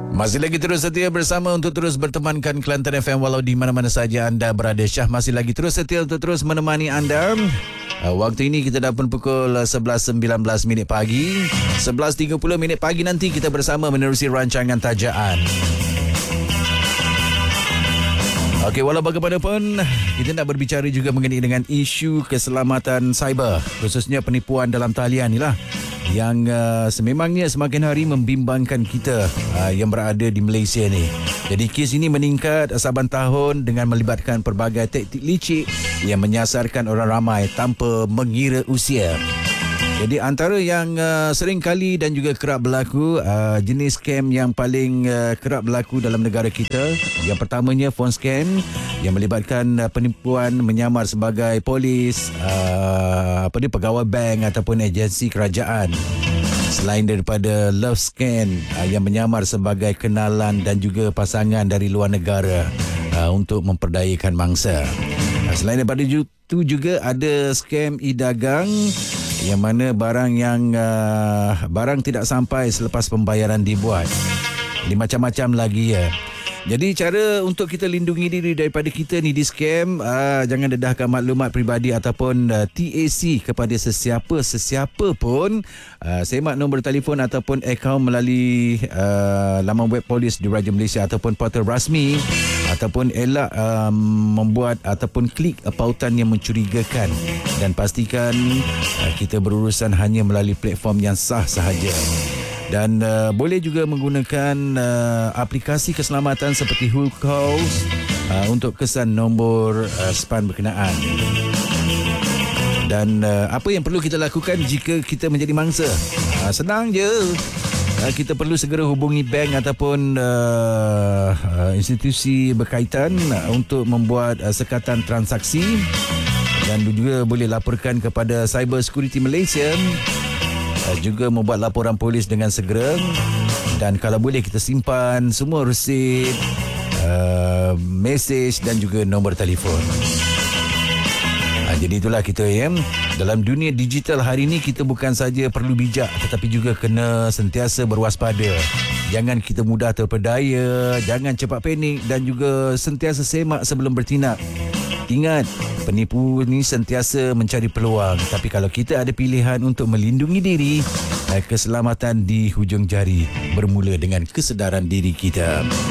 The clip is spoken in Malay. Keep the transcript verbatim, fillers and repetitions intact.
Masih lagi terus setia bersama untuk terus bertemankan Kelantan F M walau di mana-mana saja anda berada. Syah masih lagi terus setia untuk terus menemani anda. Uh, waktu ini kita dah pun pukul sebelas sembilan belas minit pagi. sebelas tiga puluh minit pagi nanti kita bersama menerusi rancangan Tajaan. Okey, walau bagaimanapun, kita nak berbicara juga mengenai dengan isu keselamatan cyber, khususnya penipuan dalam talian ni lah, yang uh, sememangnya semakin hari membimbangkan kita uh, yang berada di Malaysia ni. Jadi kes ini meningkat saban tahun dengan melibatkan pelbagai taktik licik yang menyasarkan orang ramai tanpa mengira usia. Jadi antara yang uh, sering kali dan juga kerap berlaku, uh, jenis scam yang paling uh, kerap berlaku dalam negara kita, yang pertamanya phone scam yang melibatkan uh, penipuan menyamar sebagai polis, uh, apa ni, pegawai bank ataupun agensi kerajaan. Selain daripada love scam uh, yang menyamar sebagai kenalan dan juga pasangan dari luar negara uh, untuk memperdayakan mangsa. Uh, selain daripada itu juga ada scam e-dagang, yang mana barang yang uh, barang tidak sampai selepas pembayaran dibuat. Ini macam-macam lagi ya. Jadi cara untuk kita lindungi diri daripada kita ni di scam, uh, jangan dedahkan maklumat peribadi ataupun uh, T A C kepada sesiapa sesiapa pun. Uh, semak nombor telefon ataupun akaun melalui uh, laman web polis di Raja Malaysia ataupun portal rasmi, ataupun elak um, membuat ataupun klik pautan yang mencurigakan, dan pastikan uh, kita berurusan hanya melalui platform yang sah sahaja. Dan uh, boleh juga menggunakan uh, aplikasi keselamatan seperti Who Calls uh, untuk kesan nombor uh, span berkenaan. Dan uh, apa yang perlu kita lakukan jika kita menjadi mangsa? Uh, senang je. Uh, kita perlu segera hubungi bank ataupun uh, uh, institusi berkaitan uh, untuk membuat uh, sekatan transaksi, dan juga boleh laporkan kepada Cyber Security Malaysia, juga membuat laporan polis dengan segera, dan kalau boleh kita simpan semua resit, uh, mesej dan juga nombor telefon. Ha, jadi itulah kita ya. Dalam dunia digital hari ini, kita bukan saja perlu bijak tetapi juga kena sentiasa berwaspada. Jangan kita mudah terpedaya, jangan cepat panik, dan juga sentiasa semak sebelum bertindak. Ingat, penipu ni sentiasa mencari peluang. Tapi kalau kita ada pilihan untuk melindungi diri, keselamatan di hujung jari bermula dengan kesedaran diri kita.